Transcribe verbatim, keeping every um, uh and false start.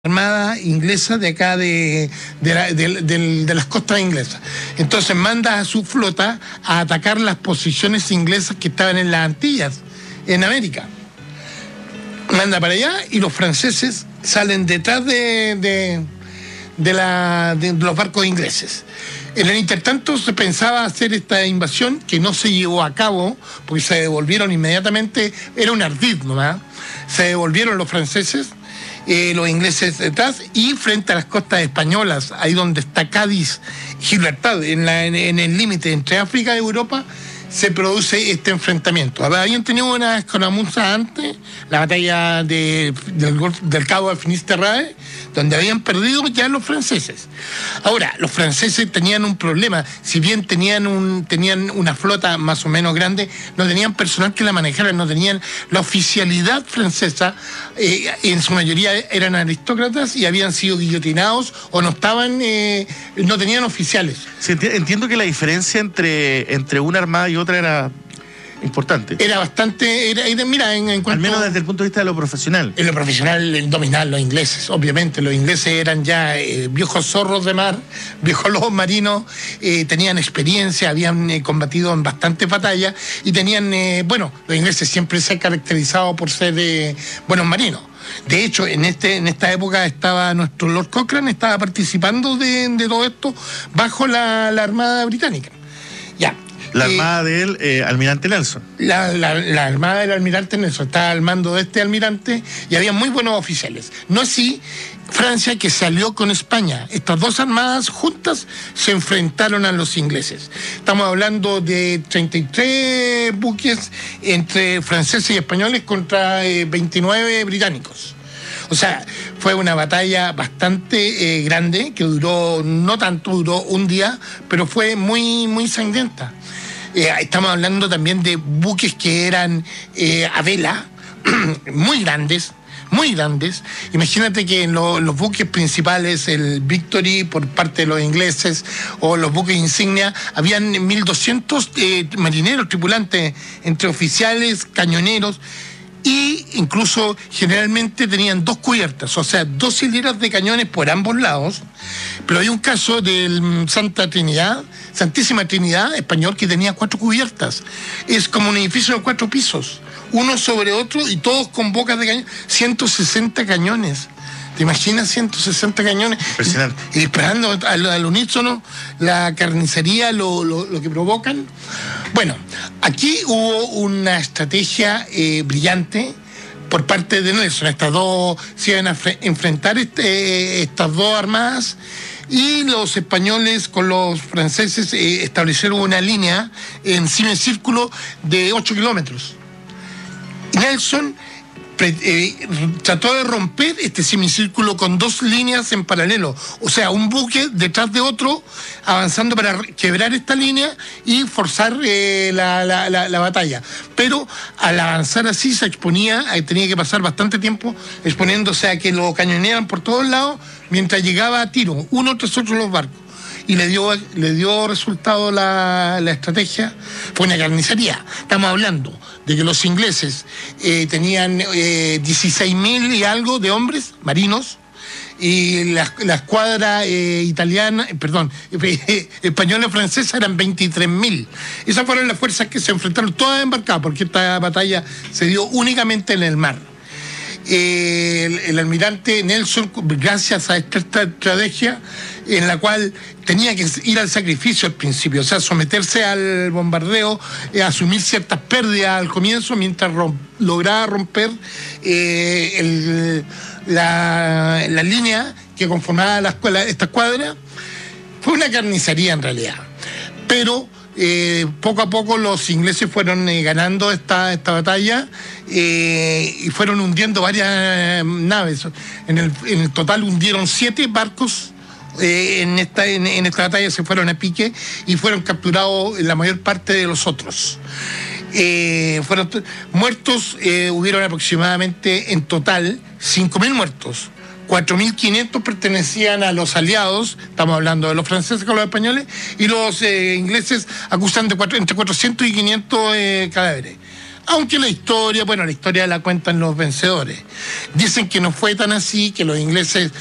armada inglesa de acá de, de, la, de, de, de las costas inglesas. Entonces manda a su flota a atacar las posiciones inglesas que estaban en las Antillas, en América. Manda para allá y los franceses salen detrás de, de, de, la, de los barcos ingleses. En el intertanto se pensaba hacer esta invasión que no se llevó a cabo porque se devolvieron inmediatamente, era un ardid nomás, se devolvieron los franceses. Eh, los ingleses detrás y frente a las costas españolas, ahí donde está Cádiz, Gibraltar, en, la, en, en el límite entre África y Europa, se produce este enfrentamiento. Habían tenido una escaramuza antes, la batalla de, del, del Cabo de Finisterrae, donde habían perdido ya los franceses. Ahora, los franceses tenían un problema, si bien tenían, un, tenían una flota más o menos grande, no tenían personal que la manejara, no tenían la oficialidad francesa, eh, en su mayoría eran aristócratas y habían sido guillotinados o no estaban, eh, no tenían oficiales. Sí, entiendo que la diferencia entre, entre una armada y otra era importante. Era bastante, era, era, mira, en, en cuanto... Al menos desde el punto de vista de lo profesional. En lo profesional, en dominar los ingleses, obviamente. Los ingleses eran ya eh, viejos zorros de mar, viejos lobos marinos, eh, tenían experiencia, habían eh, combatido en bastantes batallas y tenían, eh, bueno, los ingleses siempre se han caracterizado por ser eh, buenos marinos. De hecho, en este en esta época estaba nuestro Lord Cochrane, estaba participando de, de todo esto bajo la, la Armada Británica. Ya. La eh, armada del eh, almirante Nelson. La, la, la armada del almirante Nelson estaba al mando de este almirante y había muy buenos oficiales. No así Francia, que salió con España. Estas dos armadas juntas se enfrentaron a los ingleses. Estamos hablando de treinta y tres buques entre franceses y españoles contra eh, veintinueve británicos. O sea, fue una batalla bastante eh, grande, que duró, no tanto, duró un día, pero fue muy, muy sangrienta. Eh, estamos hablando también de buques que eran eh, a vela, muy grandes, muy grandes. Imagínate que en lo, los buques principales, el Victory por parte de los ingleses o los buques insignia, habían mil doscientos eh, marineros, tripulantes, entre oficiales, cañoneros, y incluso generalmente tenían dos cubiertas, o sea, dos hileras de cañones por ambos lados. Pero hay un caso del Santa Trinidad, Santísima Trinidad español, que tenía cuatro cubiertas. Es como un edificio de cuatro pisos, uno sobre otro y todos con bocas de cañón, ciento sesenta cañones. ¿Te imaginas ciento sesenta cañones? Impresionante. Y, y disparando al, al unísono, la carnicería, lo, lo, lo que provocan. Bueno, aquí hubo una estrategia eh, brillante por parte de Nelson. Estas dos se iban a enfrentar este, estas dos armadas y los españoles con los franceses eh, establecieron una línea en semicírculo de ocho kilómetros. Nelson Eh, trató de romper este semicírculo con dos líneas en paralelo, o sea, un buque detrás de otro avanzando para quebrar esta línea y forzar eh, la, la, la, la batalla, pero al avanzar así se exponía, eh, tenía que pasar bastante tiempo exponiéndose a que lo cañonearan por todos lados mientras llegaba a tiro, uno tras otro los barcos. Y le dio, le dio resultado la, la estrategia. Fue una carnicería. Estamos hablando de que los ingleses eh, tenían eh, dieciséis mil y algo de hombres marinos y la, la escuadra eh, italiana, perdón, eh, española y francesa eran veintitrés mil. Esas fueron las fuerzas que se enfrentaron, todas embarcadas, porque esta batalla se dio únicamente en el mar. Eh, el, el almirante Nelson, gracias a esta estrategia en la cual tenía que ir al sacrificio al principio, o sea, someterse al bombardeo, eh, asumir ciertas pérdidas al comienzo mientras rom lograba romper eh, el, la, la línea que conformaba la escuela, esta escuadra. Fue una carnicería en realidad, pero Eh, poco a poco los ingleses fueron eh, ganando esta, esta batalla eh, y fueron hundiendo varias eh, naves. En el, en el total hundieron siete barcos eh, en, esta, en, en esta batalla, se fueron a pique y fueron capturados la mayor parte de los otros. Eh, fueron muertos, eh, hubieron aproximadamente en total cinco mil muertos. cuatro mil quinientos pertenecían a los aliados, estamos hablando de los franceses con los españoles, y los eh, ingleses acusan de cuatro, entre cuatrocientos y quinientos eh, cadáveres. Aunque la historia, bueno, la historia la cuentan los vencedores. Dicen que no fue tan así, que los ingleses